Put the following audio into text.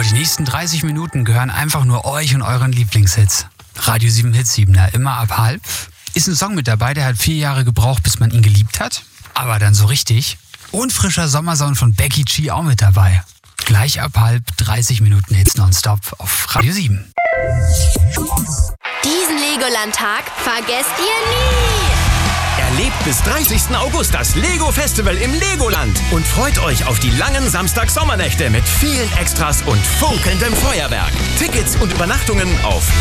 Die nächsten 30 Minuten gehören einfach nur euch und euren Lieblingshits. Radio 7 Hits 7er, immer ab 1:30. Ist ein Song mit dabei, der hat 4 Jahre gebraucht, bis man ihn geliebt hat. Aber dann so richtig. Und frischer Sommersound von Becky G auch mit dabei. Gleich ab 1:30, 30 Minuten Hits nonstop auf Radio 7. Diesen Legoland-Tag vergesst ihr nie! Erlebt bis 30. August das Lego Festival im Legoland und freut euch auf die langen Samstag-Sommernächte mit vielen Extras und funkelndem Feuerwerk. Tickets und Übernachtungen auf